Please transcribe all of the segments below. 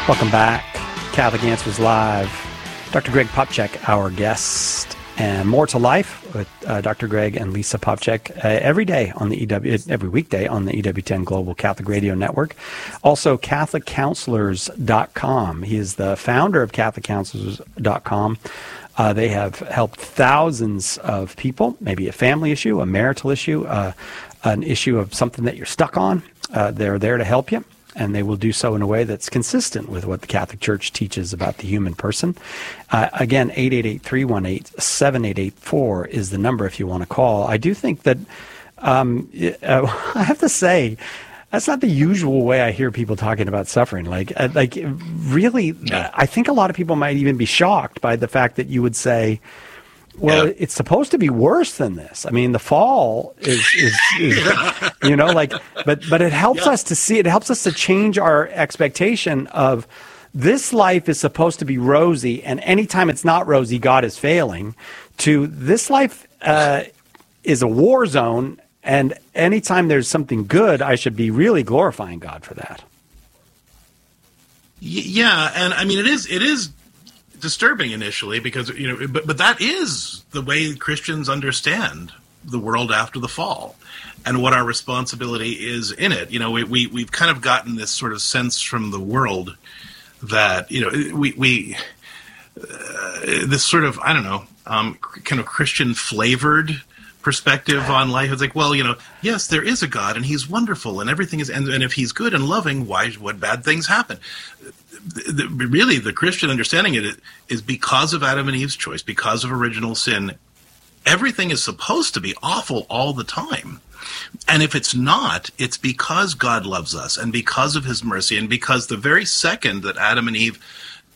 Welcome back. Catholic Answers Live. Dr. Greg Popcak, our guest, and More to Life with Dr. Greg and Lisa Popcak every day on the every weekday on the EWTN Global Catholic Radio Network. Also, CatholicCounselors.com. He is the founder of CatholicCounselors.com. They have helped thousands of people, maybe a family issue, a marital issue, an issue of something that you're stuck on. They're there to help you, and they will do so in a way that's consistent with what the Catholic Church teaches about the human person. Again, 888-318-7884 is the number if you want to call. I do think that, I have to say, that's not the usual way I hear people talking about suffering. Really, yeah. I think a lot of people might even be shocked by the fact that you would say, well, yeah, it's supposed to be worse than this. I mean, the fall is you know, but it helps us to see, it helps us to change our expectation of this life is supposed to be rosy, and anytime it's not rosy, God is failing, to this life is a war zone, and anytime there's something good, I should be really glorifying God for that. Yeah, and I mean, it is disturbing initially because, you know, but that is the way Christians understand the world after the fall and what our responsibility is in it. You know, we've kind of gotten this sort of sense from the world that, you know, we this sort of, I don't know, kind of Christian flavored perspective on life. It's like, well, you know, yes, there is a God and he's wonderful and everything is, and if he's good and loving, what bad things happen? Really, the Christian understanding it is because of Adam and Eve's choice, because of original sin, everything is supposed to be awful all the time. And if it's not, it's because God loves us and because of his mercy and because the very second that Adam and Eve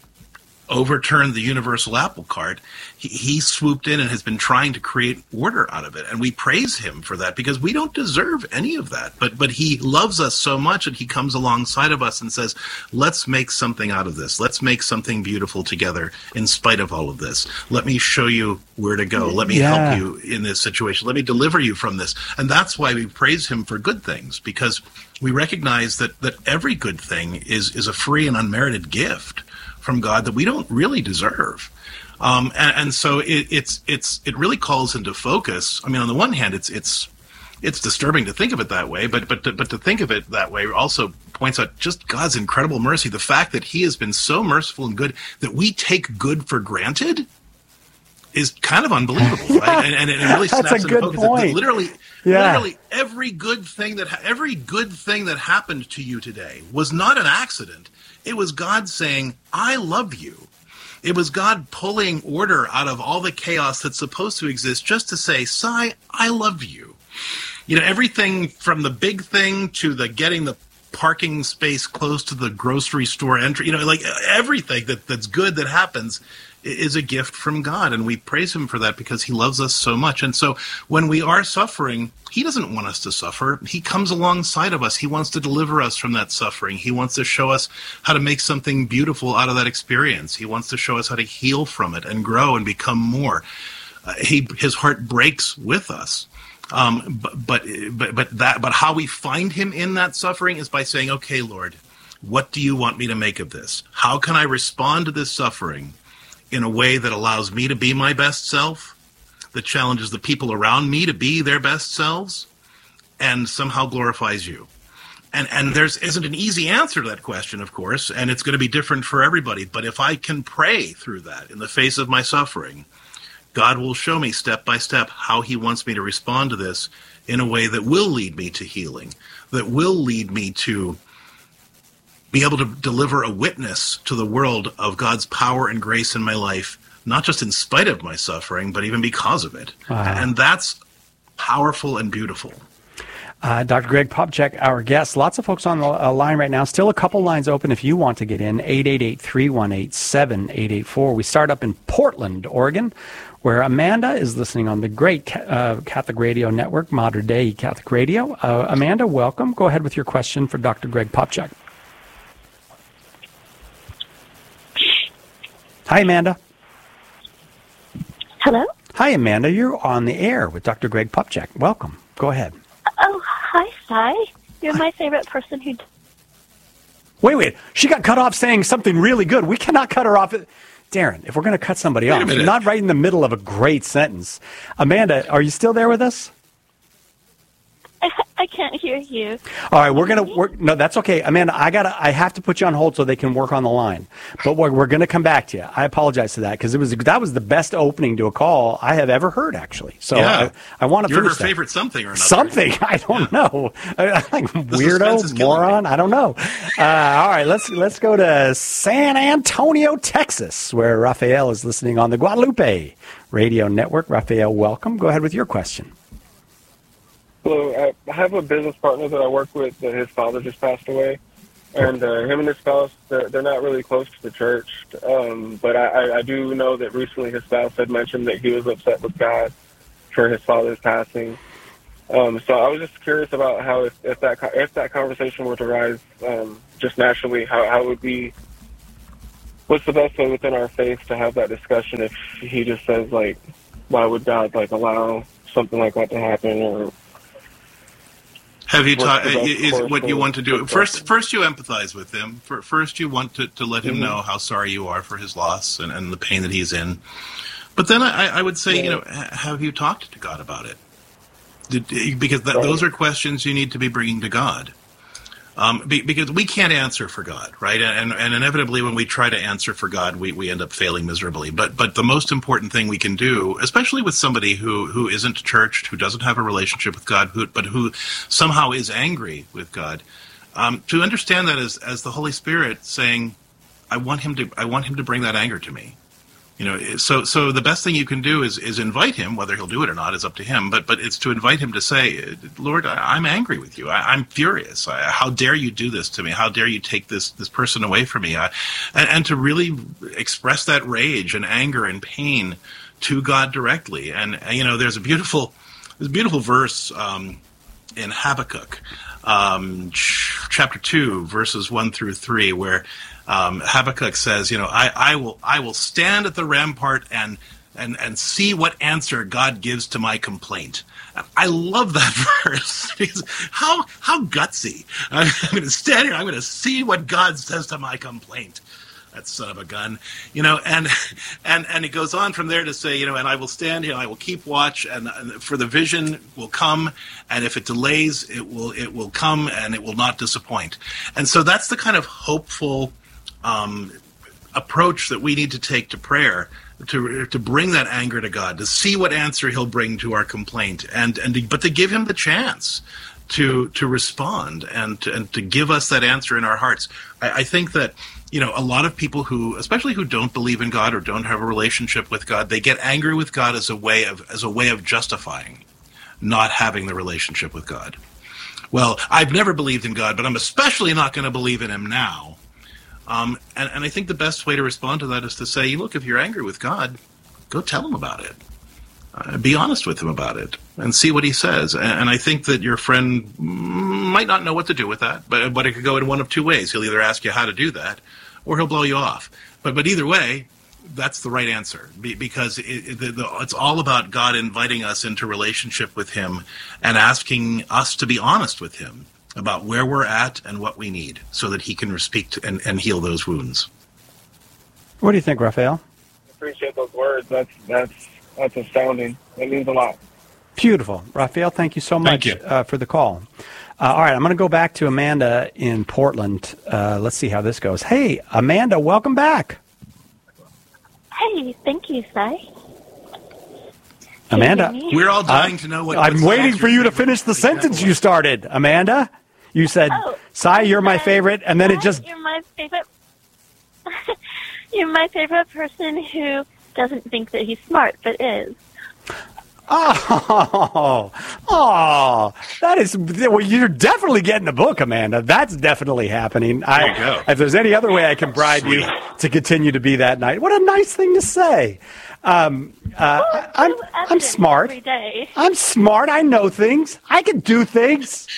overturned the universal apple cart, he swooped in and has been trying to create order out of it. And we praise him for that because we don't deserve any of that. But he loves us so much that he comes alongside of us and says, let's make something out of this. Let's make something beautiful together in spite of all of this. Let me show you where to go. Let me help you in this situation. Let me deliver you from this. And that's why we praise him for good things, because we recognize that every good thing is a free and unmerited gift from God that we don't really deserve. And so it really calls into focus. I mean, on the one hand, it's disturbing to think of it that way, but to think of it that way also points out just God's incredible mercy. The fact that he has been so merciful and good that we take good for granted is kind of unbelievable, right? And it really snaps into focus. That literally every good thing that happened to you today was not an accident. It was God saying, I love you. It was God pulling order out of all the chaos that's supposed to exist just to say, Sai, I love you. You know, everything from the big thing to the getting the parking space close to the grocery store entry, you know, like everything that's good that happens is a gift from God, and we praise him for that because he loves us so much. And so when we are suffering, he doesn't want us to suffer. He comes alongside of us. He wants to deliver us from that suffering. He wants to show us how to make something beautiful out of that experience. He wants to show us how to heal from it and grow and become more. His heart breaks with us. But how we find him in that suffering is by saying, okay, Lord, what do you want me to make of this? How can I respond to this suffering in a way that allows me to be my best self, that challenges the people around me to be their best selves, and somehow glorifies you? And there isn't an easy answer to that question, of course, and it's going to be different for everybody. But if I can pray through that in the face of my suffering, God will show me step by step how he wants me to respond to this in a way that will lead me to healing, that will lead me to be able to deliver a witness to the world of God's power and grace in my life, not just in spite of my suffering, but even because of it. Wow. And that's powerful and beautiful. Dr. Greg Popcak, our guest. Lots of folks on the line right now. Still a couple lines open if you want to get in. 888-318-7884. We start up in Portland, Oregon, where Amanda is listening on the great Catholic Radio Network, Modern Day Catholic Radio. Amanda, welcome. Go ahead with your question for Dr. Greg Popcak. Hi, Amanda. Hello? Hi, Amanda. You're on the air with Dr. Greg Popcak. Welcome. Go ahead. Oh, hi, Sai. You're my favorite person who... Wait. She got cut off saying something really good. We cannot cut her off. Darren, if we're going to cut somebody off, not right in the middle of a great sentence. Amanda, are you still there with us? I can't hear you. All right, we're going to work. No, that's okay. Amanda, I have to put you on hold so they can work on the line. But we're going to come back to you. I apologize for that because that was the best opening to a call I have ever heard, actually. So yeah. I want to finish You're her that. favorite something or another. Something. I don't know. Like weirdo, moron. I don't know. All right, let's go to San Antonio, Texas, where Raphael is listening on the Guadalupe Radio Network. Raphael, welcome. Go ahead with your question. Hello, I have a business partner that I work with that his father just passed away, and him and his spouse, they're not really close to the church, but I do know that recently his spouse had mentioned that he was upset with God for his father's passing. So I was just curious about how if that conversation were to rise just naturally, how it would be, what's the best way within our faith to have that discussion if he just says, like, why would God, like, allow something like that to happen, or... Have you is what you want to do? First you empathize with him. First you want to let him know how sorry you are for his loss and the pain that he's in. But then I would say, have you talked to God about it? Because those are questions you need to be bringing to God. Because we can't answer for God, right? And inevitably when we try to answer for God, we end up failing miserably. But the most important thing we can do, especially with somebody who isn't churched, who doesn't have a relationship with God, but who somehow is angry with God, to understand that as the Holy Spirit saying, I want him to bring that anger to me. So the best thing you can do is invite him. Whether he'll do it or not is up to him. But it's to invite him to say, Lord, I'm angry with you. I'm furious. How dare you do this to me? How dare you take this person away from me? And to really express that rage and anger and pain to God directly. And there's a beautiful verse in Habakkuk, chapter 2, verses 1 through 3, where Habakkuk says, I will stand at the rampart and see what answer God gives to my complaint. I love that verse because how gutsy. I'm going to stand here. I'm going to see what God says to my complaint. That son of a gun, and it goes on from there to say, and I will stand here, I will keep watch, and for the vision will come, and if it delays, it will come, and it will not disappoint. And so that's the kind of hopeful approach that we need to take to prayer, to bring that anger to God, to see what answer he'll bring to our complaint, but to give him the chance to respond and to give us that answer in our hearts. I think that a lot of people especially who don't believe in God or don't have a relationship with God, they get angry with God as a way of justifying not having the relationship with God. Well, I've never believed in God, but I'm especially not going to believe in him now. And I think the best way to respond to that is to say, look, if you're angry with God, go tell him about it. Be honest with him about it and see what he says. And I think that your friend might not know what to do with that, but it could go in one of two ways. He'll either ask you how to do that or he'll blow you off. But either way, that's the right answer, because it's all about God inviting us into relationship with him and asking us to be honest with him about where we're at and what we need so that he can speak to and heal those wounds. What do you think, Raphael? I appreciate those words. That's astounding. It means a lot. Beautiful. Raphael, thank you so much for the call. All right, I'm going to go back to Amanda in Portland. Let's see how this goes. Hey, Amanda, welcome back. Hey, thank you, Si. Amanda, we're all dying to know what... I'm waiting for you to finish the sentence you started, Amanda. You said, Si, you're my favorite, and then it just... You're my favorite... You're my favorite person who doesn't think that he's smart, but is. Oh, that is... Well, you're definitely getting a book, Amanda. That's definitely happening. There you go. If there's any other way I can bribe you to continue to be that nice. What a nice thing to say. I'm smart. Every day. I'm smart. I know things. I can do things.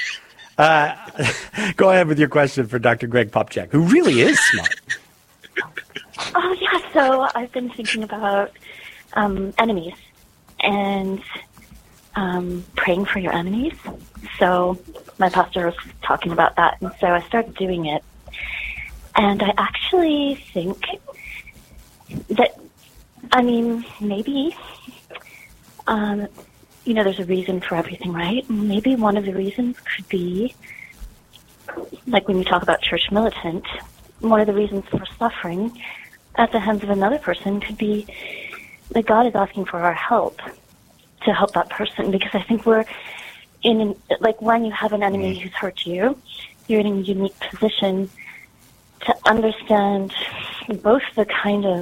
Go ahead with your question for Dr. Greg Popcak, who really is smart. Oh, yeah. So I've been thinking about enemies and praying for your enemies. So my pastor was talking about that, and so I started doing it. And I actually think that, maybe, there's a reason for everything, right? Maybe one of the reasons could be, like when you talk about church militant, one of the reasons for suffering at the hands of another person could be that God is asking for our help to help that person, because I think we're when you have an enemy who's hurt you, you're in a unique position to understand both the kind of,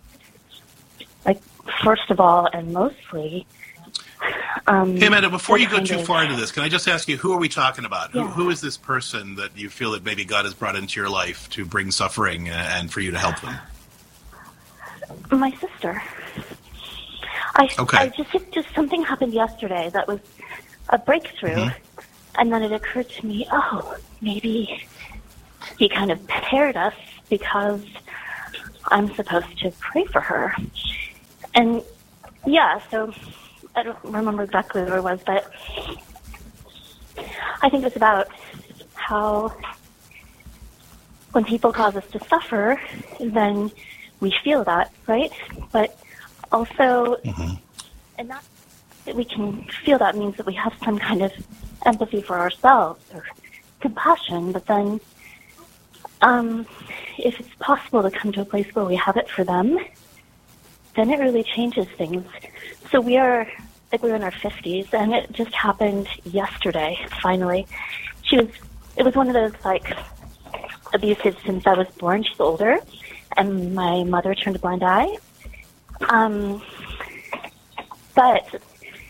first of all and mostly. Hey, Amanda, before you go too far into this, can I just ask you, who are we talking about? Yeah. Who is this person that you feel that maybe God has brought into your life to bring suffering and for you to help them? My sister. Just something happened yesterday that was a breakthrough, and then it occurred to me, maybe he kind of paired us because I'm supposed to pray for her. And so I don't remember exactly where it was, but I think it's about how when people cause us to suffer, then we feel that, right? But also, and not that we can feel that means that we have some kind of empathy for ourselves or compassion, but then if it's possible to come to a place where we have it for them, then it really changes things. So we're in our 50s, and it just happened yesterday, finally. It was one of those, abuses since I was born. She's older, and my mother turned a blind eye. But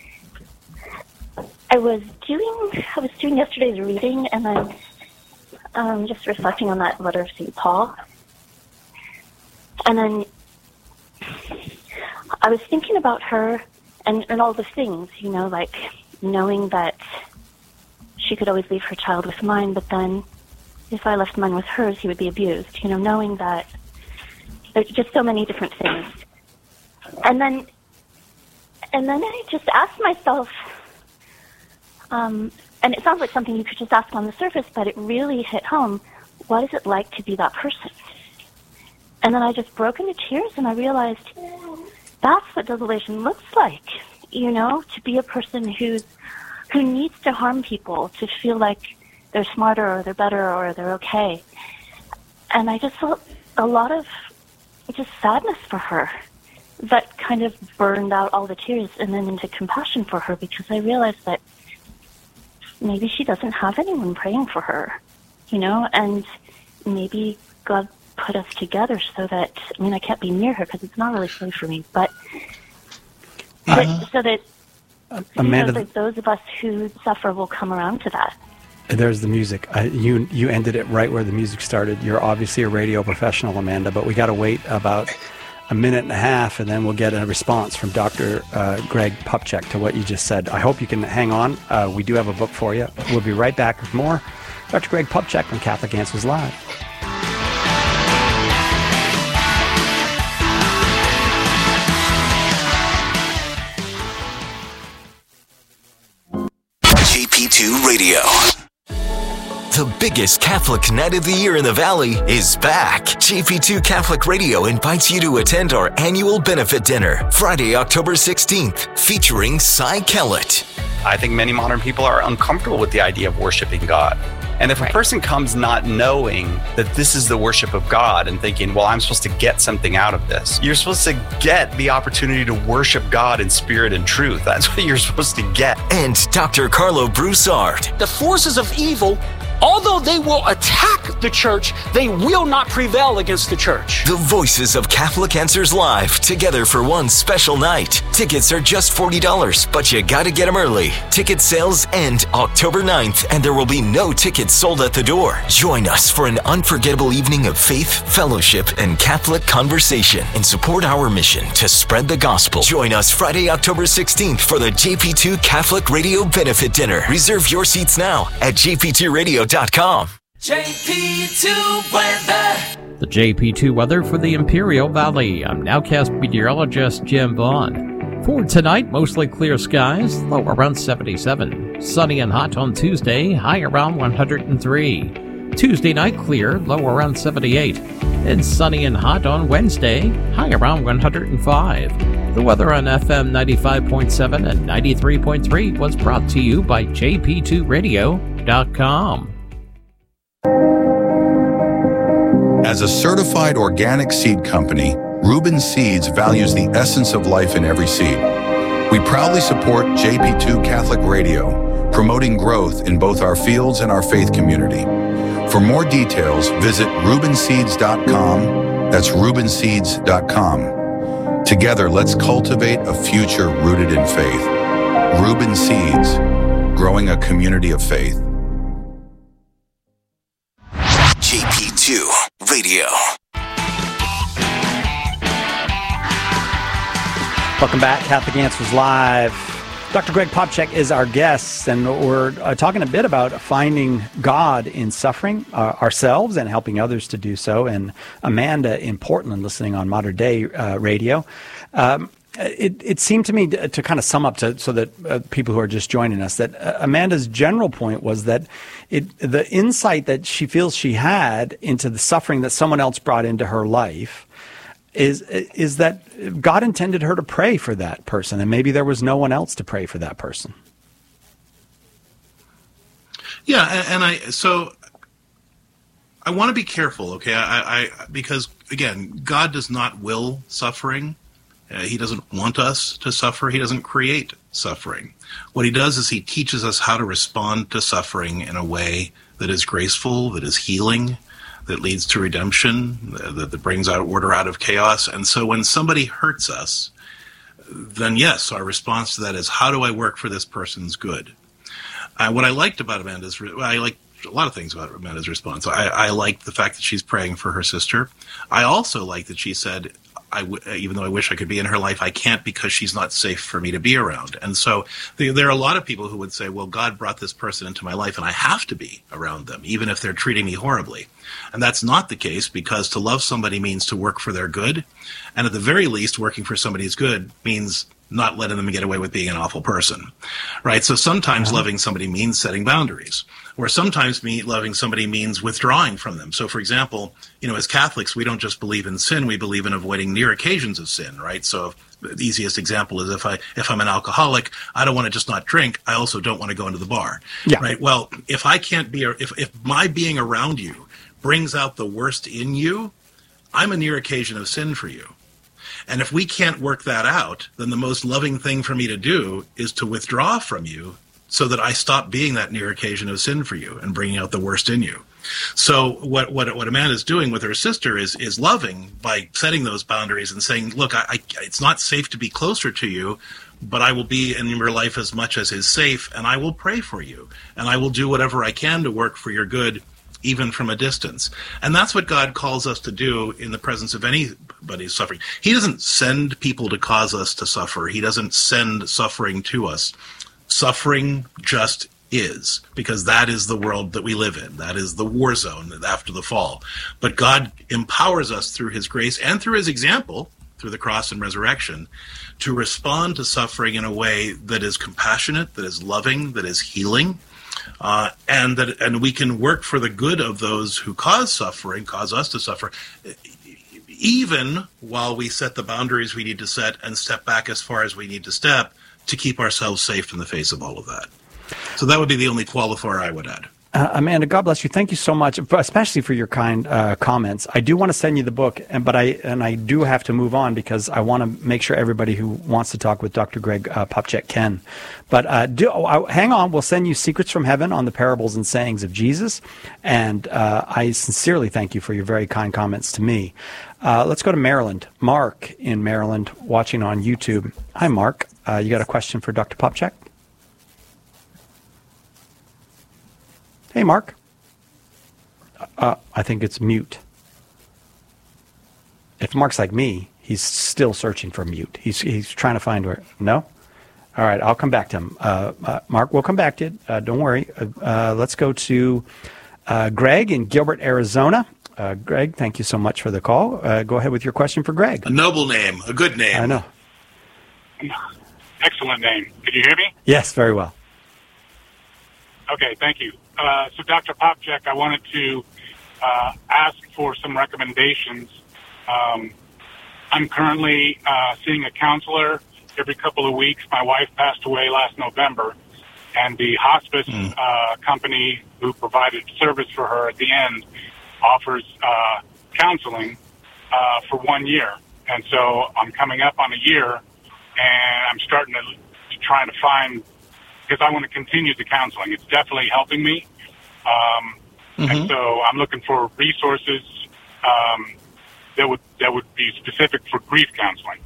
I was doing yesterday's reading, and I'm just reflecting on that letter of St. Paul. And then I was thinking about her and all the things, knowing that she could always leave her child with mine, but then if I left mine with hers, he would be abused, knowing that there's just so many different things. And then I just asked myself, and it sounds like something you could just ask on the surface, but it really hit home, what is it like to be that person? And then I just broke into tears, and I realized that's what desolation looks like, to be a person who needs to harm people, to feel like they're smarter or they're better or they're okay. And I just felt a lot of just sadness for her that kind of burned out all the tears, and then into compassion for her, because I realized that maybe she doesn't have anyone praying for her, and maybe God put us together so that, I can't be near her because it's not really safe for me, but so that Amanda, those of us who suffer will come around to that. There's the music. You ended it right where the music started. You're obviously a radio professional, Amanda, but we got to wait about a minute and a half, and then we'll get a response from Dr. Greg Popcak to what you just said. I hope you can hang on. We do have a book for you. We'll be right back with more. Dr. Greg Popcak from Catholic Answers Live. JP2 Radio. The biggest Catholic night of the year in the Valley is back. JP2 Catholic Radio invites you to attend our annual benefit dinner, Friday, October 16th, featuring Cy Kellett. I think many modern people are uncomfortable with the idea of worshiping God. And if a person comes not knowing that this is the worship of God and thinking, well, I'm supposed to get something out of this, you're supposed to get the opportunity to worship God in spirit and truth. That's what you're supposed to get. And Dr. Carlo Broussard. The forces of evil, although they will attack the church, they will not prevail against the church. The voices of Catholic Answers Live, together for one special night. Tickets are just $40, but you gotta get them early. Ticket sales end October 9th, and there will be no tickets sold at the door. Join us for an unforgettable evening of faith, fellowship, and Catholic conversation, and support our mission to spread the gospel. Join us Friday, October 16th for the JP2 Catholic Radio Benefit Dinner. Reserve your seats now at jp2radio.com. JP2 weather. The JP2 weather for the Imperial Valley. I'm Nowcast meteorologist Jim Vaughn. For tonight, mostly clear skies, low around 77. Sunny and hot on Tuesday, high around 103. Tuesday night, clear, low around 78. And sunny and hot on Wednesday, high around 105. The weather on FM 95.7 and 93.3 was brought to you by jp2radio.com. As a certified organic seed company, Reuben Seeds values the essence of life in every seed. We proudly support JP2 Catholic Radio, promoting growth in both our fields and our faith community. For more details, visit ReubenSeeds.com. That's ReubenSeeds.com. Together, let's cultivate a future rooted in faith. Reuben Seeds, growing a community of faith. JP2 Radio. Welcome back, Catholic Answers Live. Dr. Greg Popcak is our guest, and we're talking a bit about finding God in suffering ourselves and helping others to do so. And Amanda in Portland, listening on Modern Day Radio. It seemed to me to kind of sum up so that people who are just joining us, that Amanda's general point was that the insight that she feels she had into the suffering that someone else brought into her life is that God intended her to pray for that person, and maybe there was no one else to pray for that person. Yeah, and I want to be careful, okay? I because again, God does not will suffering. He doesn't want us to suffer. He doesn't create suffering. What he does is he teaches us how to respond to suffering in a way that is graceful, that is healing, that leads to redemption, that brings out order out of chaos. And so when somebody hurts us, then yes, our response to that is, how do I work for this person's good? What I liked about Amanda's, I liked a lot of things about Amanda's response. I liked the fact that she's praying for her sister. I also liked that she said, even though I wish I could be in her life, I can't because she's not safe for me to be around. And so there are a lot of people who would say, well, God brought this person into my life and I have to be around them, even if they're treating me horribly. And that's not the case, because to love somebody means to work for their good. And at the very least, working for somebody's good means not letting them get away with being an awful person, right? So sometimes loving somebody means setting boundaries, or sometimes loving somebody means withdrawing from them. So, for example, as Catholics, we don't just believe in sin, we believe in avoiding near occasions of sin, right? So the easiest example is if I'm an alcoholic, I don't want to just not drink. I also don't want to go into the bar, right? Well, if I can't be, if my being around you brings out the worst in you, I'm a near occasion of sin for you. And if we can't work that out, then the most loving thing for me to do is to withdraw from you so that I stop being that near occasion of sin for you and bringing out the worst in you. So what Amanda's doing with her sister is loving by setting those boundaries and saying, look, it's not safe to be closer to you, but I will be in your life as much as is safe, and I will pray for you, and I will do whatever I can to work for your good, even from a distance. And that's what God calls us to do in the presence of anybody's suffering. He doesn't send people to cause us to suffer. He doesn't send suffering to us. Suffering just is, because that is the world that we live in. That is the war zone after the fall. But God empowers us through his grace and through his example, through the cross and resurrection, to respond to suffering in a way that is compassionate, that is loving, that is healing, and we can work for the good of those who cause us to suffer, even while we set the boundaries we need to set and step back as far as we need to step to keep ourselves safe in the face of all of that. So that would be the only qualifier I would add. Amanda, God bless you. Thank you so much, especially for your kind comments. I do want to send you the book, but I do have to move on because I want to make sure everybody who wants to talk with Dr. Greg Popcak can. But hang on. We'll send you Secrets from Heaven on the parables and sayings of Jesus. And I sincerely thank you for your very kind comments to me. Let's go to Maryland. Mark in Maryland, watching on YouTube. Hi, Mark. You got a question for Dr. Popcak? Hey, Mark. I think it's mute. If Mark's like me, he's still searching for mute. He's trying to find where. No? All right, I'll come back to him. Mark, we'll come back to it. Don't worry. Let's go to Greg in Gilbert, Arizona. Greg, thank you so much for the call. Go ahead with your question for Greg. A noble name, a good name. I know. Excellent name. Can you hear me? Yes, very well. Okay, thank you. So Dr. Popcak, I wanted to ask for some recommendations. I'm currently seeing a counselor every couple of weeks. My wife passed away last November, and the hospice company who provided service for her at the end offers counseling for 1 year. And so I'm coming up on a year, and I'm starting to try to find, because I want to continue the counseling. It's definitely helping me. And so I'm looking for resources that would be specific for grief counseling.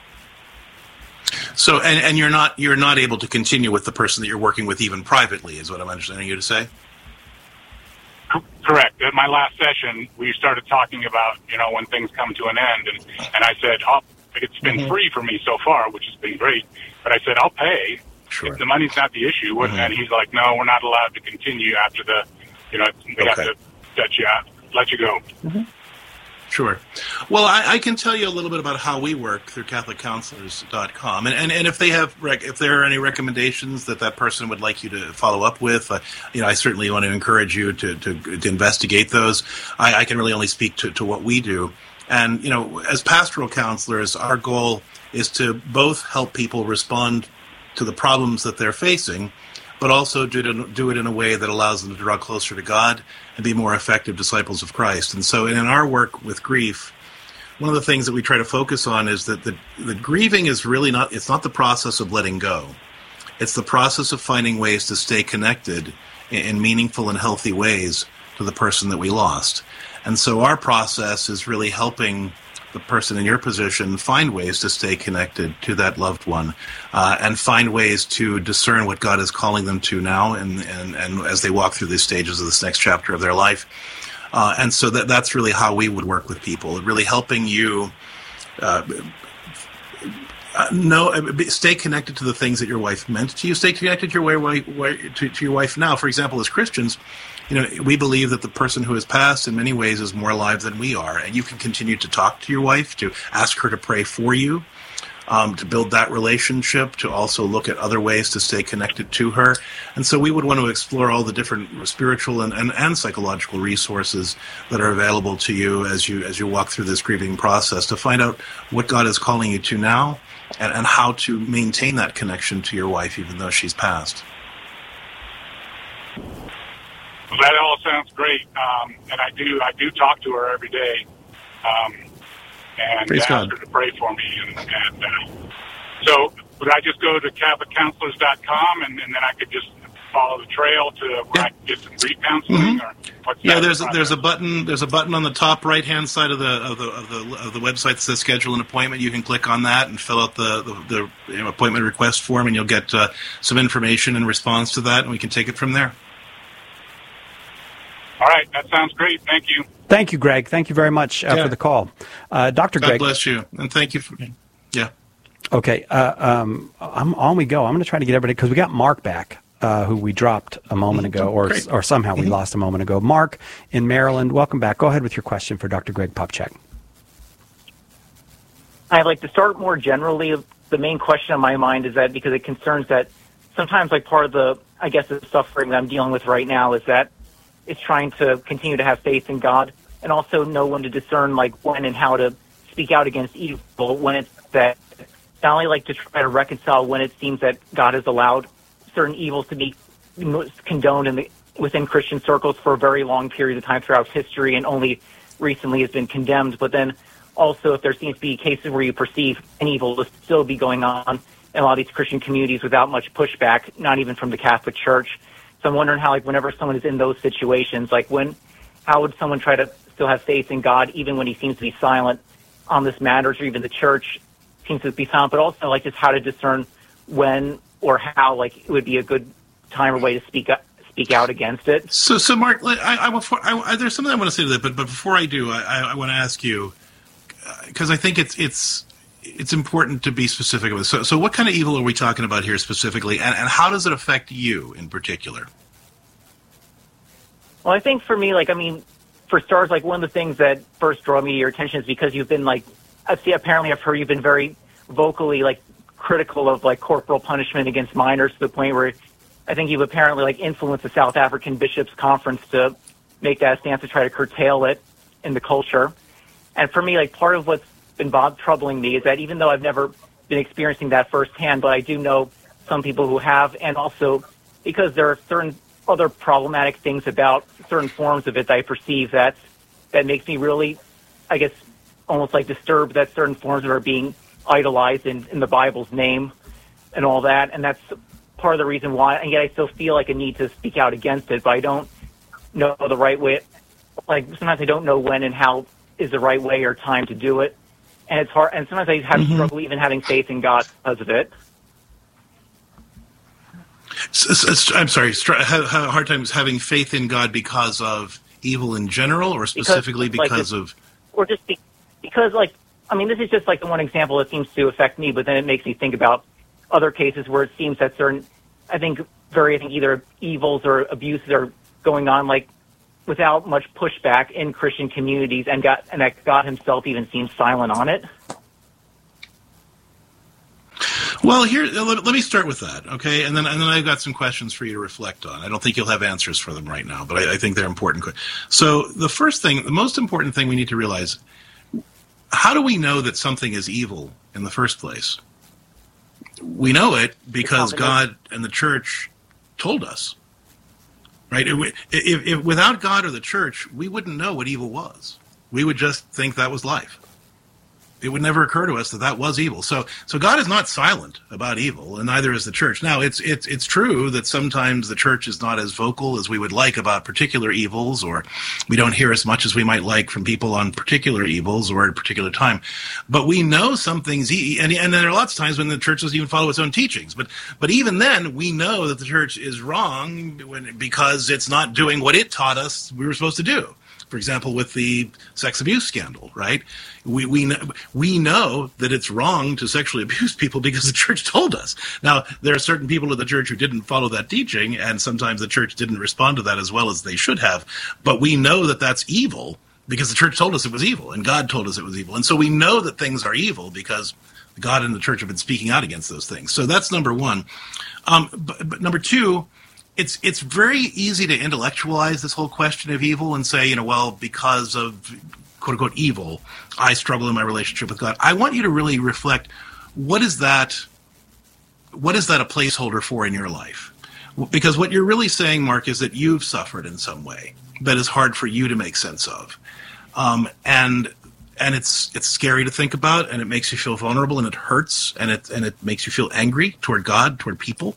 So, and you're not able to continue with the person that you're working with even privately, is what I'm understanding you to say? Correct. At my last session, we started talking about, when things come to an end, and I said, it's been free for me so far, which has been great, but I said, I'll pay. Sure. The money's not the issue. And he's like, no, we're not allowed to continue after the, we have to let you go. Sure. Well, I can tell you a little bit about how we work through CatholicCounselors.com, and if there are any recommendations that person would like you to follow up with, I certainly want to encourage you to investigate those. I can really only speak to what we do, and as pastoral counselors, our goal is to both help people respond to the problems that they're facing, but also do it in a way that allows them to draw closer to God and be more effective disciples of Christ. And so in our work with grief, one of the things that we try to focus on is that the grieving is really it's not the process of letting go. It's the process of finding ways to stay connected in meaningful and healthy ways to the person that we lost. And so our process is really helping the person in your position find ways to stay connected to that loved one, and find ways to discern what God is calling them to now, and as they walk through these stages of this next chapter of their life. And so that's really how we would work with people, really helping you stay connected to the things that your wife meant to you, stay connected to your wife now. For example, as Christians, we believe that the person who has passed in many ways is more alive than we are, and you can continue to talk to your wife, to ask her to pray for you, to build that relationship, to also look at other ways to stay connected to her. And so we would want to explore all the different spiritual and psychological resources that are available to you as you walk through this grieving process, to find out what God is calling you to now, and how to maintain that connection to your wife even though she's passed. Well, that all sounds great, and I do talk to her every day, and Praise ask God. her to pray for me. And so, would I just go to CatholicCounselors.com, and then I could just follow the trail to where I can get some grief counseling? Or what's there's a button on the top right hand side of the website that says schedule an appointment. You can click on that and fill out the appointment request form, and you'll get some information in response to that, and we can take it from there. All right, that sounds great. Thank you. Thank you, Greg. Thank you very much for the call. Dr. Greg. God bless you, and thank you for... Yeah. Okay, on we go. I'm going to try to get everybody, because we got Mark back, who we dropped a moment ago, or somehow we lost a moment ago. Mark in Maryland, welcome back. Go ahead with your question for Dr. Greg Popcak. I'd like to start more generally. The main question on my mind is that because it concerns that sometimes, part of the suffering that I'm dealing with right now is that it's trying to continue to have faith in God and also know when to discern when and how to speak out against evil, when it's that not only to try to reconcile when it seems that God has allowed certain evils to be condoned within Christian circles for a very long period of time throughout history and only recently has been condemned, but then also if there seems to be cases where you perceive an evil to still be going on in a lot of these Christian communities without much pushback, not even from the Catholic Church. So I'm wondering how, whenever someone is in those situations, how would someone try to still have faith in God even when he seems to be silent on this matter, or even the Church seems to be silent, but also just how to discern when or how it would be a good time or way to speak out against it. So Mark, there's something I want to say to that, but before I do, I want to ask you, because I think it's important to be specific with it. So what kind of evil are we talking about here specifically, and how does it affect you in particular? Well, I think for me, for starters, one of the things that first draw me to your attention is because you've been apparently I've heard you've been very vocally critical of corporal punishment against minors to the point where I think you've apparently influenced the South African Bishops' Conference to make that stance to try to curtail it in the culture. And for me, part of what's been troubling me is that even though I've never been experiencing that firsthand, but I do know some people who have, and also because there are certain other problematic things about certain forms of it that I perceive that makes me really, I guess, almost disturbed that certain forms of it are being idolized in the Bible's name and all that. And that's part of the reason why, and yet I still feel a need to speak out against it, but I don't know the right way. Sometimes I don't know when and how is the right way or time to do it. And it's hard, and sometimes I have struggle even having faith in God because of it. I'm sorry, have hard times having faith in God because of evil in general, or specifically because of... Or just because, this is just the one example that seems to affect me, but then it makes me think about other cases where it seems that certain, I think either evils or abuses are going on, without much pushback in Christian communities, and that God himself even seems silent on it. Well, here, let me start with that, okay? And then I've got some questions for you to reflect on. I don't think you'll have answers for them right now, but I think they're important. So the most important thing we need to realize, how do we know that something is evil in the first place? We know it because God and the church told us, right? If without God or the church, we wouldn't know what evil was. We would just think that was life. It would never occur to us that was evil. So God is not silent about evil, and neither is the church. Now, it's true that sometimes the church is not as vocal as we would like about particular evils, or we don't hear as much as we might like from people on particular evils or at a particular time. But we know some things, and there are lots of times when the church doesn't even follow its own teachings. But even then, we know that the church is wrong because it's not doing what it taught us we were supposed to do. For example, with the sex abuse scandal, right? We know that it's wrong to sexually abuse people because the church told us. Now, there are certain people in the church who didn't follow that teaching, and sometimes the church didn't respond to that as well as they should have. But we know that that's evil because the church told us it was evil, and God told us it was evil. And so we know that things are evil because God and the church have been speaking out against those things. So that's number one. But number two, it's very easy to intellectualize this whole question of evil and say, because of quote unquote evil, I struggle in my relationship with God. I want you to really reflect, what is that a placeholder for in your life? Because what you're really saying, Mark, is that you've suffered in some way that is hard for you to make sense of. And it's scary to think about, and it makes you feel vulnerable, and it hurts, and it makes you feel angry toward God, toward people.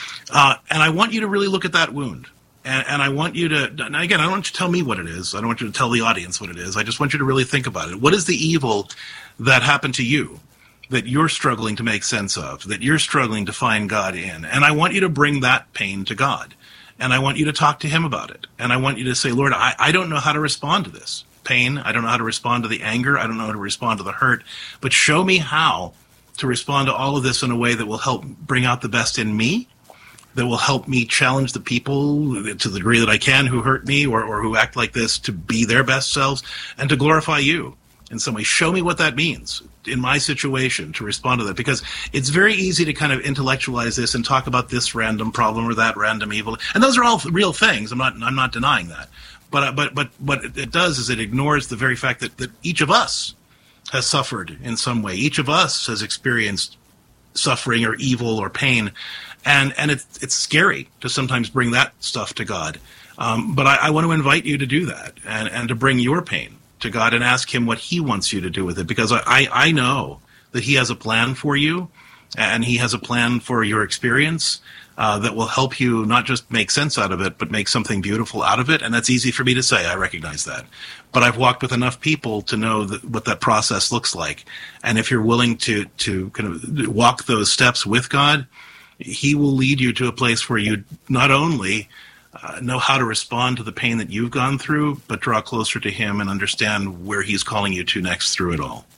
And I want you to really look at that wound. And I want you to, now again, I don't want you to tell me what it is. I don't want you to tell the audience what it is. I just want you to really think about it. What is the evil that happened to you that you're struggling to make sense of, that you're struggling to find God in? And I want you to bring that pain to God. And I want you to talk to him about it. And I want you to say, Lord, I don't know how to respond to this pain. I don't know how to respond to the anger. I don't know how to respond to the hurt. But show me how to respond to all of this in a way that will help bring out the best in me, that will help me challenge the people to the degree that I can who hurt me or who act like this to be their best selves, and to glorify you in some way. Show me what that means in my situation to respond to that, because it's very easy to kind of intellectualize this and talk about this random problem or that random evil. And those are all real things. I'm not denying that. But what it does is it ignores the very fact that each of us has suffered in some way. Each of us has experienced suffering or evil or pain. And it's scary to sometimes bring that stuff to God. But I want to invite you to do that and to bring your pain to God and ask him what he wants you to do with it. Because I know that he has a plan for you, and he has a plan for your experience that will help you not just make sense out of it, but make something beautiful out of it. And that's easy for me to say. I recognize that. But I've walked with enough people to know what that process looks like. And if you're willing to kind of walk those steps with God, he will lead you to a place where you not only know how to respond to the pain that you've gone through, but draw closer to him and understand where he's calling you to next through it all.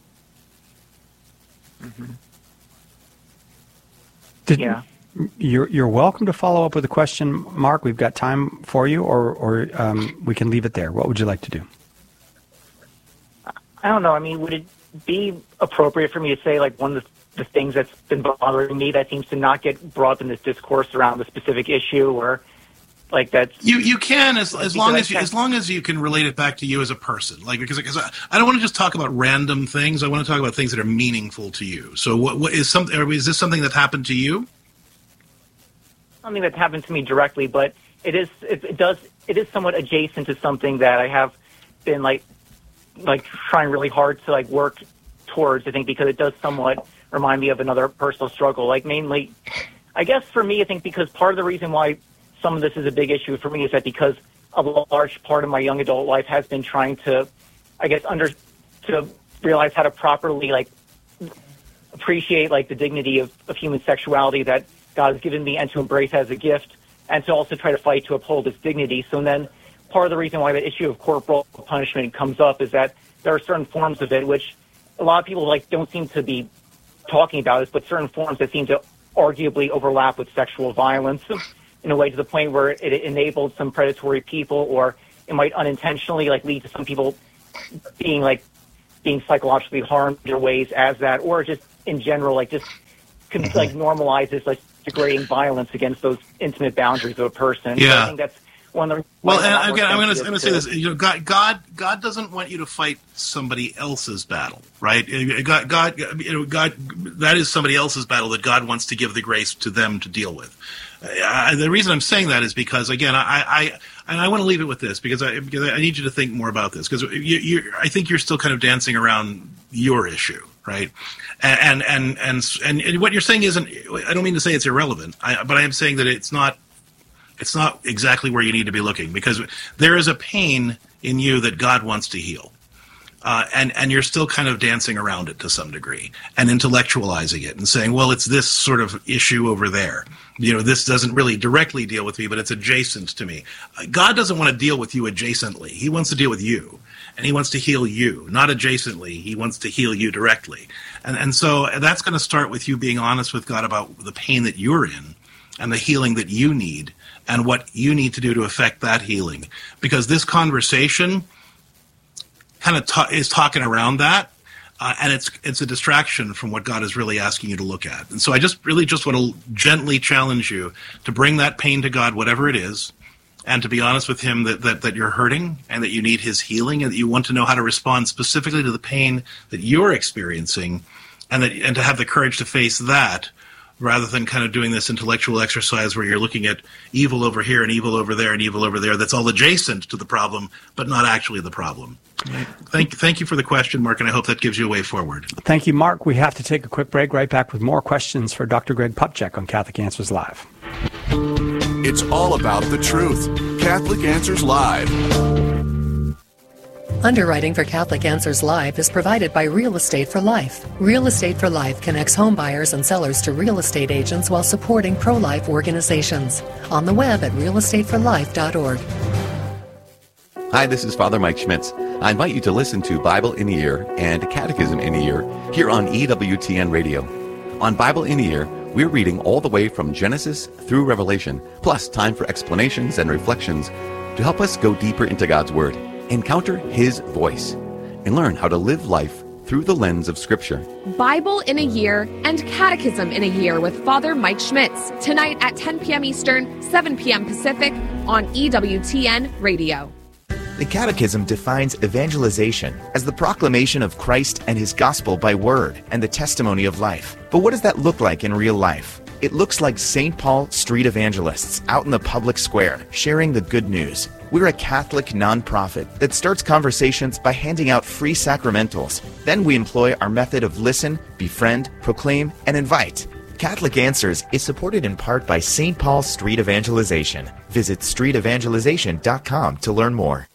Mm-hmm. Yeah. You're welcome to follow up with a question, Mark. We've got time for you, or we can leave it there. What would you like to do? I don't know. I mean, would it be appropriate for me to say, like, one of the things that's been bothering me that seems to not get brought in this discourse around the specific issue, or like that. You can as long as you can relate it back to you as a person, like because I don't want to just talk about random things. I want to talk about things that are meaningful to you. So what is is this something that happened to you? Something that's happened to me directly, but it is somewhat adjacent to something that I have been like trying really hard to like work towards, I think, because it does somewhat remind me of another personal struggle. Like mainly, I guess for me, I think because part of the reason why some of this is a big issue for me is that because a large part of my young adult life has been trying to, I guess, to realize how to properly like appreciate like the dignity of human sexuality that God has given me and to embrace as a gift, and to also try to fight to uphold its dignity. So then part of the reason why the issue of corporal punishment comes up is that there are certain forms of it which a lot of people like don't seem to be talking about it, but certain forms that seem to arguably overlap with sexual violence in a way to the point where it enabled some predatory people, or it might unintentionally like lead to some people being psychologically harmed in ways as that, or just in general like just like normalizes like degrading violence against those intimate boundaries of a person. Yeah. So I think that's one of the. Well, and again, I'm going to say this. You know, God doesn't want you to fight somebody else's battle, right? God, that is somebody else's battle that God wants to give the grace to them to deal with. The reason I'm saying that is because, again, I want to leave it with this because I need you to think more about this because I think you're still kind of dancing around your issue, right? And what you're saying isn't. I don't mean to say it's irrelevant, but I am saying that it's not exactly where you need to be looking because there is a pain in you that God wants to heal. And you're still kind of dancing around it to some degree and intellectualizing it and saying, well, it's this sort of issue over there. You know, this doesn't really directly deal with me, but it's adjacent to me. God doesn't want to deal with you adjacently. He wants to deal with you, and he wants to heal you, not adjacently. He wants to heal you directly. And so that's going to start with you being honest with God about the pain that you're in and the healing that you need and what you need to do to affect that healing. Because this conversation kind of is talking around that, and it's a distraction from what God is really asking you to look at. And so I just want to gently challenge you to bring that pain to God, whatever it is, and to be honest with him that you're hurting and that you need his healing and that you want to know how to respond specifically to the pain that you're experiencing and to have the courage to face that rather than kind of doing this intellectual exercise where you're looking at evil over here and evil over there and evil over there that's all adjacent to the problem but not actually the problem. Thank you for the question, Mark, and I hope that gives you a way forward. Thank you, Mark. We have to take a quick break. Right back with more questions for Dr. Greg Popcak on Catholic Answers Live. It's all about the truth. Catholic Answers Live. Underwriting for Catholic Answers Live is provided by Real Estate for Life. Real Estate for Life connects home buyers and sellers to real estate agents while supporting pro-life organizations. On the web at realestateforlife.org. Hi, this is Father Mike Schmitz. I invite you to listen to Bible in a Year and Catechism in a Year here on EWTN Radio. On Bible in a Year, we're reading all the way from Genesis through Revelation, plus time for explanations and reflections to help us go deeper into God's Word, encounter His voice, and learn how to live life through the lens of Scripture. Bible in a Year and Catechism in a Year with Father Mike Schmitz, tonight at 10 p.m. Eastern, 7 p.m. Pacific on EWTN Radio. The Catechism defines evangelization as the proclamation of Christ and His gospel by word and the testimony of life. But what does that look like in real life? It looks like St. Paul street evangelists out in the public square sharing the good news. We're a Catholic nonprofit that starts conversations by handing out free sacramentals. Then we employ our method of listen, befriend, proclaim, and invite. Catholic Answers is supported in part by St. Paul Street Evangelization. Visit streetevangelization.com to learn more.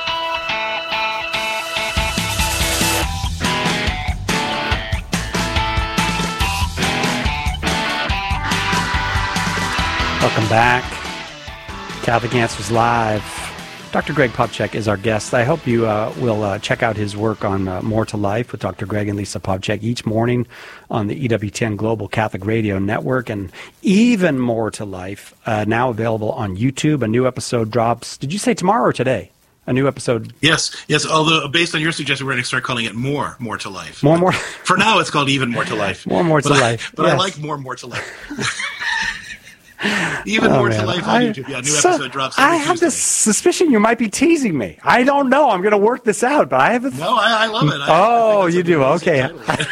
Welcome back. Catholic Answers Live. Dr. Greg Popcak is our guest. I hope you will check out his work on More to Life with Dr. Greg and Lisa Popcak each morning on the EWTN Global Catholic Radio Network, and even More to Life, now available on YouTube. A new episode drops, did you say tomorrow or today? A new episode. Yes. Although based on your suggestion, we're going to start calling it More to Life. More. For now, it's called Even More to Life. More to Life. But yes. I like More to Life. Even More to Life on YouTube. Yeah, new episode drops every I have Tuesday. this suspicion you might be teasing me. I don't know. I'm going to work this out, but I have a... No, I love it. Oh, you do? Okay.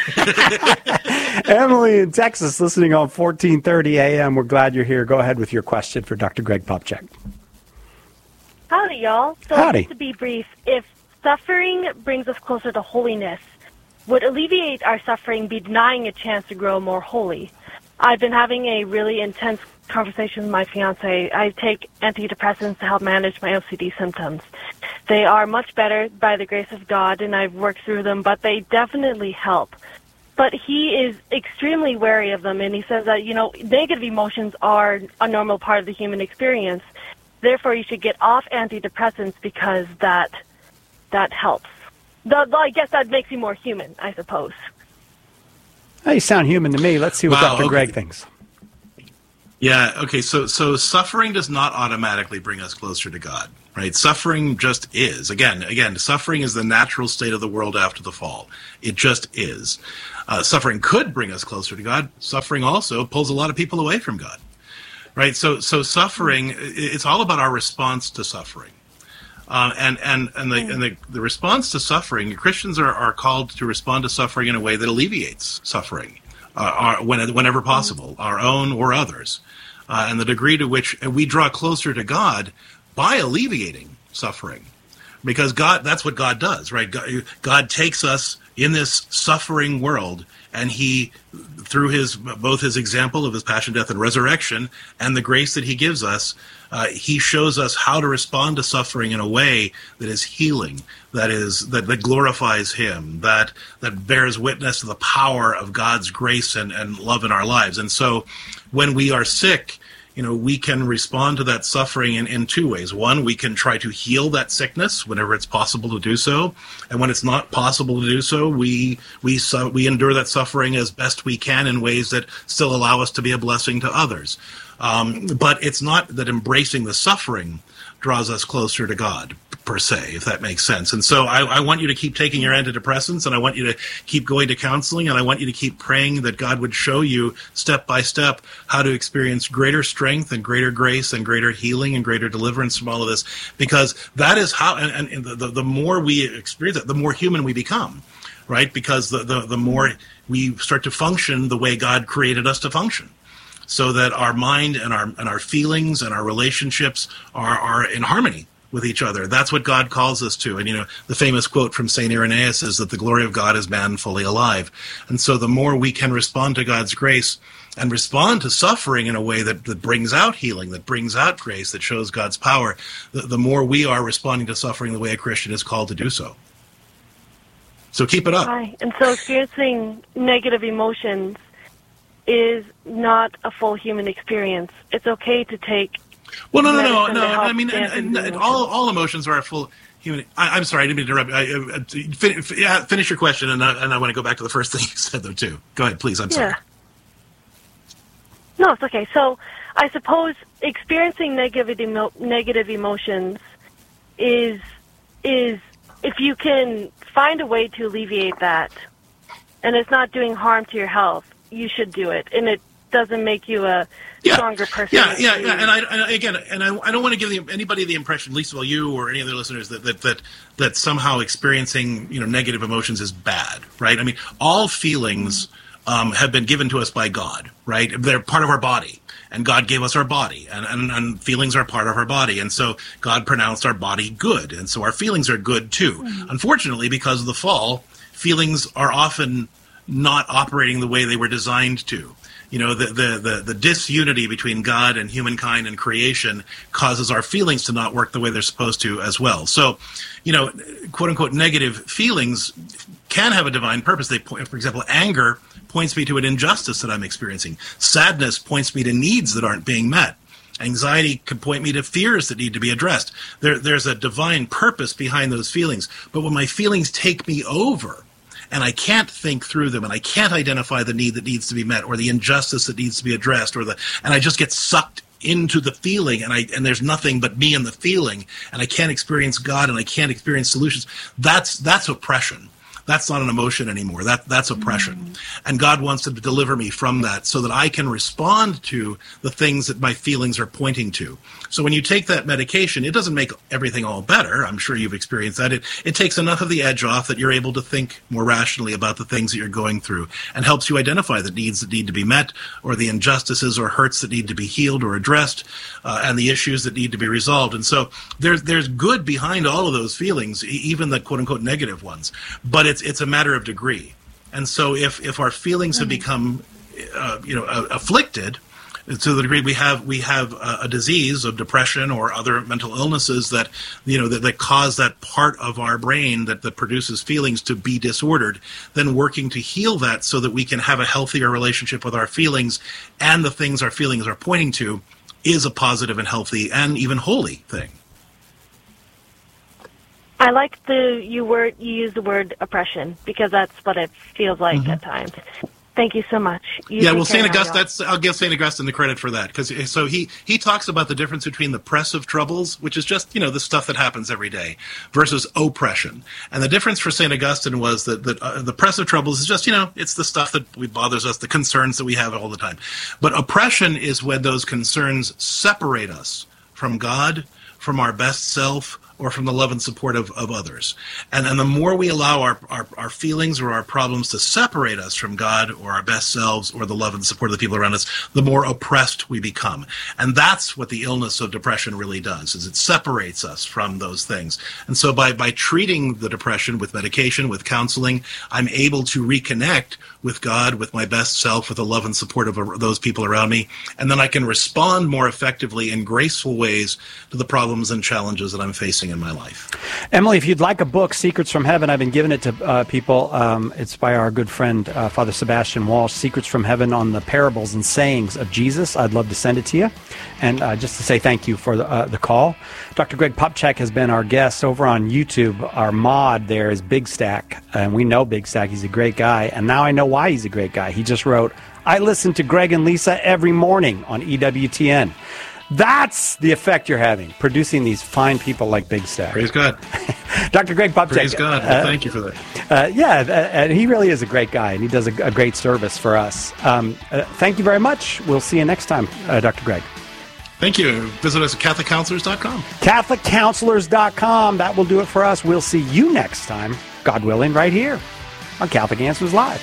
Emily in Texas, listening on 1430 AM. We're glad you're here. Go ahead with your question for Dr. Greg Popcak. Howdy, y'all. So Howdy. just to be brief, if suffering brings us closer to holiness, would alleviate our suffering be denying a chance to grow more holy? I've been having a really intense conversation with my fiance. I take antidepressants to help manage my OCD symptoms. They are much better by the grace of God, and I've worked through them, but they definitely help. But he is extremely wary of them, and he says that, negative emotions are a normal part of the human experience. Therefore, you should get off antidepressants because that helps. I guess that makes you more human, I suppose. Hey, you sound human to me. Let's see what Dr. Greg thinks. Yeah, okay, so suffering does not automatically bring us closer to God, right? Suffering just is. Again, suffering is the natural state of the world after the fall. It just is. Suffering could bring us closer to God. Suffering also pulls a lot of people away from God. Right, so suffering, it's all about our response to suffering, and the response to suffering. Christians are called to respond to suffering in a way that alleviates suffering, whenever possible, our own or others, and the degree to which we draw closer to God by alleviating suffering, because that's what God does, right? God takes us in this suffering world, and he, through both his example of his passion, death, and resurrection, and the grace that he gives us, he shows us how to respond to suffering in a way that is healing, that glorifies him, that bears witness to the power of God's grace and love in our lives. And so when we are sick, we can respond to that suffering in two ways. One, we can try to heal that sickness whenever it's possible to do so. And when it's not possible to do so, we endure that suffering as best we can in ways that still allow us to be a blessing to others. But it's not that embracing the suffering draws us closer to God, per se, if that makes sense. And so I want you to keep taking your antidepressants, and I want you to keep going to counseling, and I want you to keep praying that God would show you step by step how to experience greater strength and greater grace and greater healing and greater deliverance from all of this, because that is how, and the more we experience it, the more human we become, right? Because the more we start to function the way God created us to function, so that our mind and our feelings and our relationships are in harmony with each other. That's what God calls us to. And, the famous quote from St. Irenaeus is that the glory of God is man fully alive. And so the more we can respond to God's grace and respond to suffering in a way that brings out healing, that brings out grace, that shows God's power, the more we are responding to suffering the way a Christian is called to do so. So keep it up. Hi. And so experiencing negative emotions is not a full human experience. It's okay to take. Well, no. I mean, and all emotions are full human. I'm sorry, I didn't mean to interrupt. Finish your question, and I want to go back to the first thing you said, though, too. Go ahead, please. I'm sorry. No, it's okay. So I suppose experiencing negative emotions is if you can find a way to alleviate that, and it's not doing harm to your health, you should do it, and it doesn't make you a stronger person. Yeah. And I don't want to give anybody the impression, least of all you or any other listeners, that somehow experiencing negative emotions is bad, right? I mean, all feelings have been given to us by God, right? They're part of our body, and God gave us our body, and feelings are part of our body, and so God pronounced our body good, and so our feelings are good too. Mm-hmm. Unfortunately, because of the fall, feelings are often not operating the way they were designed to. The disunity between God and humankind and creation causes our feelings to not work the way they're supposed to as well. So, quote unquote negative feelings can have a divine purpose. For example, anger points me to an injustice that I'm experiencing. Sadness points me to needs that aren't being met. Anxiety can point me to fears that need to be addressed. There's a divine purpose behind those feelings. But when my feelings take me over, and I can't think through them, and I can't identify the need that needs to be met, or the injustice that needs to be addressed, and I just get sucked into the feeling, and there's nothing but me and the feeling, and I can't experience God, and I can't experience solutions, that's oppression. That's not an emotion anymore. That's oppression. And God wants to deliver me from that so that I can respond to the things that my feelings are pointing to. So when you take that medication, it doesn't make everything all better. I'm sure you've experienced that. It takes enough of the edge off that you're able to think more rationally about the things that you're going through, and helps you identify the needs that need to be met, or the injustices or hurts that need to be healed or addressed, and the issues that need to be resolved. And so there's good behind all of those feelings, even the quote-unquote negative ones. But it's a matter of degree. And so if our feelings have become afflicted to the degree we have a disease of depression or other mental illnesses that that cause that part of our brain that produces feelings to be disordered, then working to heal that so that we can have a healthier relationship with our feelings and the things our feelings are pointing to is a positive and healthy and even holy thing. I like you use the word oppression, because that's what it feels like at times. Thank you so much. St. Augustine, I'll give St. Augustine the credit for that, because he talks about the difference between the press of troubles, which is just the stuff that happens every day, versus oppression. And the difference for St. Augustine was that the press of troubles is just it's the stuff that bothers us, the concerns that we have all the time. But oppression is when those concerns separate us from God, from our best self, or from the love and support of others. And the more we allow our feelings or our problems to separate us from God or our best selves or the love and support of the people around us, the more oppressed we become. And that's what the illness of depression really does, is it separates us from those things. And so by treating the depression with medication, with counseling, I'm able to reconnect with God, with my best self, with the love and support of those people around me. And then I can respond more effectively in graceful ways to the problems and challenges that I'm facing in my life. Emily, if you'd like a book, Secrets from Heaven, I've been giving it to people. It's by our good friend, Father Sebastian Walsh, Secrets from Heaven on the parables and sayings of Jesus. I'd love to send it to you. And just to say thank you for the call. Dr. Greg Popcak has been our guest over on YouTube. Our mod there is Big Stack, and we know Big Stack. He's a great guy, and now I know why he's a great guy. He just wrote, I listen to Greg and Lisa every morning on EWTN. That's the effect you're having, producing these fine people like Big Stack. Praise God. Dr. Greg Popcak. Praise God. Well, thank you for that. And he really is a great guy, and he does a great service for us. Thank you very much. We'll see you next time, Dr. Greg. Thank you. Visit us at CatholicCounselors.com. CatholicCounselors.com. That will do it for us. We'll see you next time, God willing, right here on Catholic Answers Live.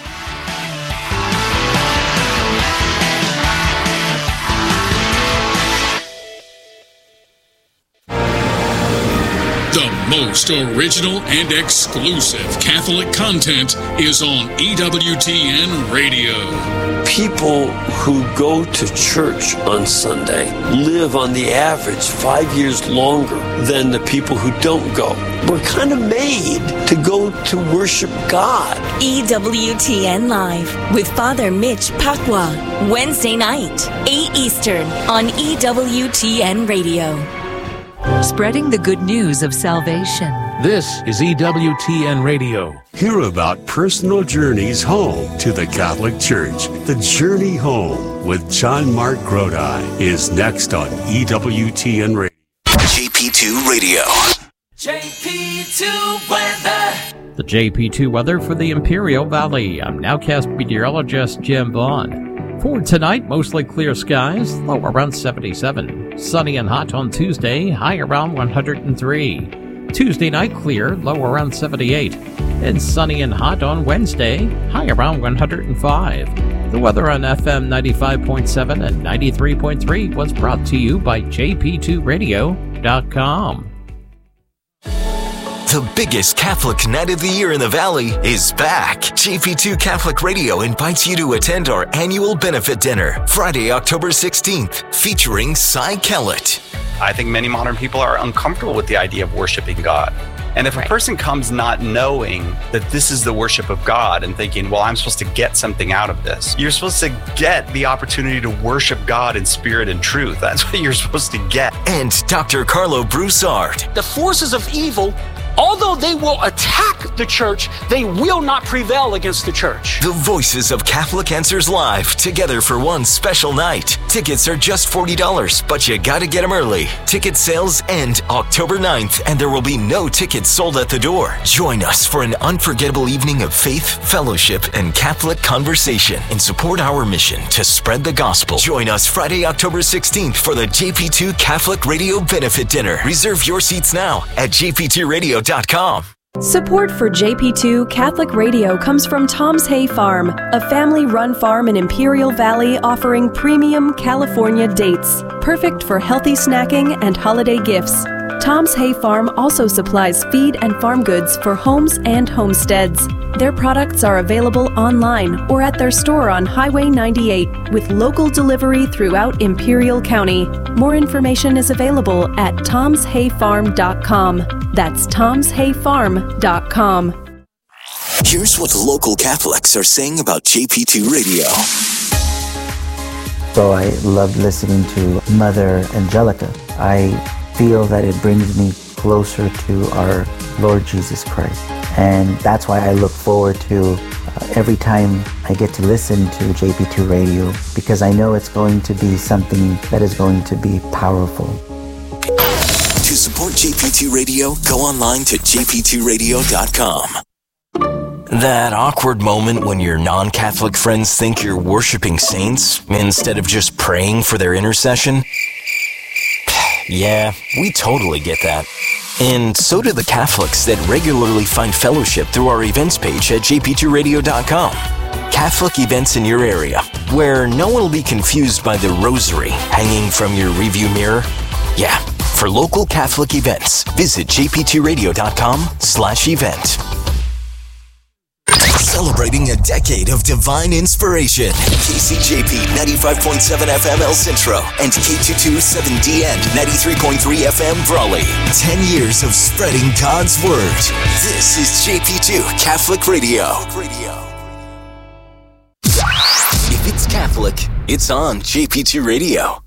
The most original and exclusive Catholic content is on EWTN Radio. People who go to church on Sunday live on the average 5 years longer than the people who don't go. We're kind of made to go to worship God. EWTN Live with Father Mitch Pacwa, Wednesday night, 8 Eastern on EWTN Radio. Spreading the good news of salvation. This is EWTN Radio. Hear about personal journeys home to the Catholic Church. The Journey Home with John Mark Grodi is next on EWTN Radio. JP2 Radio. JP2 weather. The JP2 weather for the Imperial Valley. I'm nowcast meteorologist Jim Vaughn. For tonight, mostly clear skies, low around 77. Sunny and hot on Tuesday, high around 103. Tuesday night clear, low around 78. And sunny and hot on Wednesday, high around 105. The weather on FM 95.7 and 93.3 was brought to you by jp2radio.com. The biggest Catholic night of the year in the Valley is back. JP2 Catholic Radio invites you to attend our annual benefit dinner, Friday, October 16th, featuring Cy Kellett. I think many modern people are uncomfortable with the idea of worshiping God. And if a person comes not knowing that this is the worship of God and thinking, well, I'm supposed to get something out of this, you're supposed to get the opportunity to worship God in spirit and truth. That's what you're supposed to get. And Dr. Carlo Broussard. The forces of evil although they will attack the church, they will not prevail against the church. The voices of Catholic Answers Live together for one special night. Tickets are just $40, but you gotta get them early. Ticket sales end October 9th, and there will be no tickets sold at the door. Join us for an unforgettable evening of faith, fellowship, and Catholic conversation and support our mission to spread the gospel. Join us Friday, October 16th for the JP2 Catholic Radio Benefit Dinner. Reserve your seats now at jp2radio.com. Support for JP2 Catholic Radio comes from Tom's Hay Farm, a family-run farm in Imperial Valley offering premium California dates, perfect for healthy snacking and holiday gifts. Tom's Hay Farm also supplies feed and farm goods for homes and homesteads. Their products are available online or at their store on Highway 98 with local delivery throughout Imperial County. More information is available at tomshayfarm.com. That's tomshayfarm.com. Here's what local Catholics are saying about JP2 Radio. So I loved listening to Mother Angelica. I feel that it brings me closer to our Lord Jesus Christ. And that's why I look forward to every time I get to listen to JP2 Radio, because I know it's going to be something that is going to be powerful. To support JP2 Radio, go online to jp2radio.com. That awkward moment when your non-Catholic friends think you're worshiping saints instead of just praying for their intercession? Yeah, we totally get that. And so do the Catholics that regularly find fellowship through our events page at jp2radio.com. Catholic events in your area, where no one will be confused by the rosary hanging from your review mirror. Yeah, for local Catholic events, visit jp2radio.com/event. Celebrating a decade of divine inspiration. KCJP 95.7 FM El Centro and K227DN 93.3 FM Brawley. 10 years of spreading God's Word. This is JP2 Catholic Radio. If it's Catholic, it's on JP2 Radio.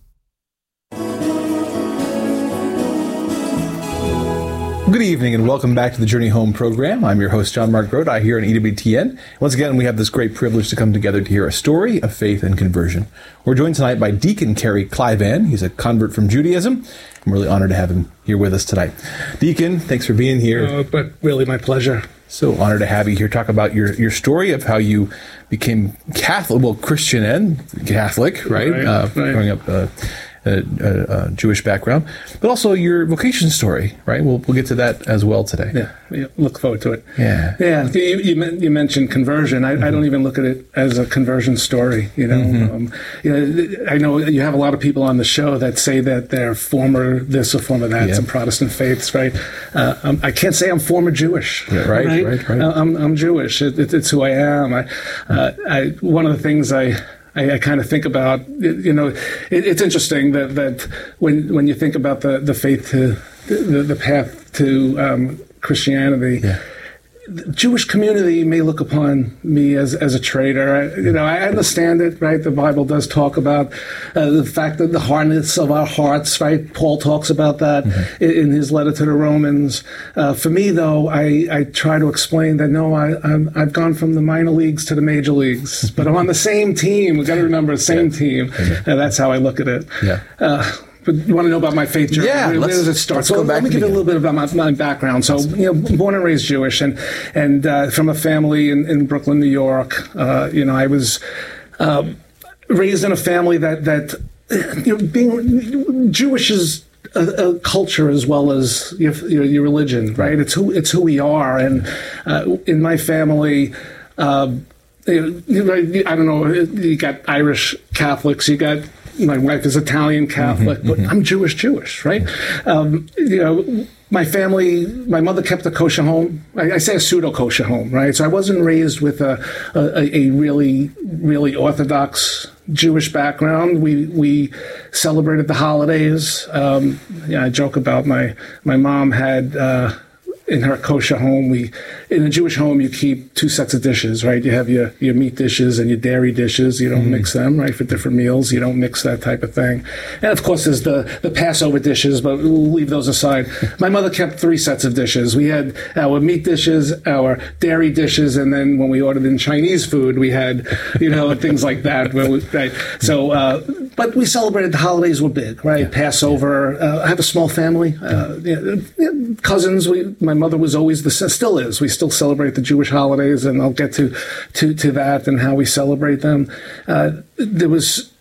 Good evening and welcome back to the Journey Home program. I'm your host, John Mark Grodi, here on EWTN. Once again, we have this great privilege to come together to hear a story of faith and conversion. We're joined tonight by Deacon Kerry Clivan. He's a convert from Judaism. I'm really honored to have him here with us tonight. Deacon, thanks for being here. But really my pleasure. So honored to have you here. Talk about your story of how you became Catholic, well, Christian and Catholic, right? Growing up Jewish background, but also your vocation story, right? We'll get to that as well today. Yeah, look forward to it. Yeah. You mentioned conversion. I don't even look at it as a conversion story. You know, I know you have a lot of people on the show that say that they're former this or former that, some Protestant faiths, right? I can't say I'm former Jewish. Yeah, right. I'm Jewish. It's who I am. One of the things I kind of think about, it's interesting that when you think about the faith to the path to Christianity, the Jewish community may look upon me as a traitor. I understand it, right? The Bible does talk about the fact that the hardness of our hearts, right? Paul talks about that in his letter to the Romans. For me, though, I try to explain that, no, I've gone from the minor leagues to the major leagues, but I'm on the same team. We've got to remember, the same team. And that's how I look at it. But you want to know about my faith journey? Yeah, where does it start? So let me give you a little bit about my background. So, born and raised Jewish, and from a family in Brooklyn, New York. I was raised in a family that being Jewish is a culture as well as your religion, right? It's who we are, and in my family. I don't know. You got Irish Catholics. You got. My wife is Italian Catholic, but I'm Jewish, right? My family, my mother kept a kosher home. I say a pseudo-kosher home, right? So I wasn't raised with a really, really Orthodox Jewish background. We celebrated the holidays. I joke about my mom had in her kosher home, in a Jewish home, you keep 2 sets of dishes, right? You have your meat dishes and your dairy dishes. You don't mix them, right, for different meals. You don't mix that type of thing. And of course, there's the Passover dishes, but we'll leave those aside. My mother kept 3 sets of dishes. We had our meat dishes, our dairy dishes, and then when we ordered in Chinese food, we had, things like that. Right? So, but we celebrated, the holidays were big, right? Passover. I have a small family. Cousins. My mother was always still is. We still celebrate the Jewish holidays, and I'll get to that and how we celebrate them. There was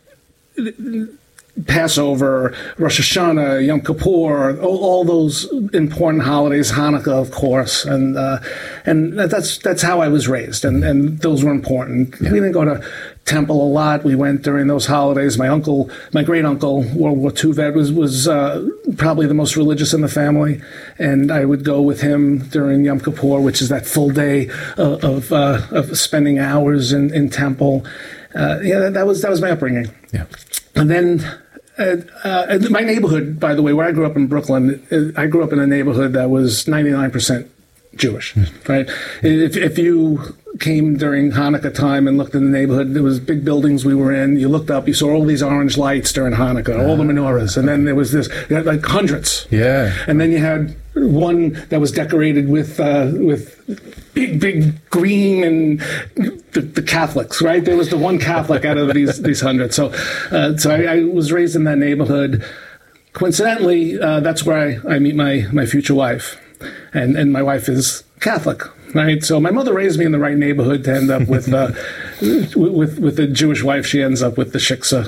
Passover, Rosh Hashanah, Yom Kippur, all those important holidays, Hanukkah, of course, and that's how I was raised, and those were important. Yeah. We didn't go to temple a lot. We went during those holidays. My great uncle, World War II vet, was probably the most religious in the family, and I would go with him during Yom Kippur, which is that full day of spending hours in temple. That was my upbringing. Yeah. And then my neighborhood, by the way, where I grew up in Brooklyn, I grew up in a neighborhood that was 99% Jewish, right? If you came during Hanukkah time and looked in the neighborhood, there was big buildings we were in. You looked up, you saw all these orange lights during Hanukkah, all the menorahs, and then there was this, you had like hundreds. Yeah. And then you had one that was decorated with big green and the Catholics, right? There was the one Catholic out of these hundreds. So I was raised in that neighborhood. Coincidentally, that's where I meet my future wife, and my wife is Catholic, right? So my mother raised me in the right neighborhood to end up with a Jewish wife. She ends up with the shiksa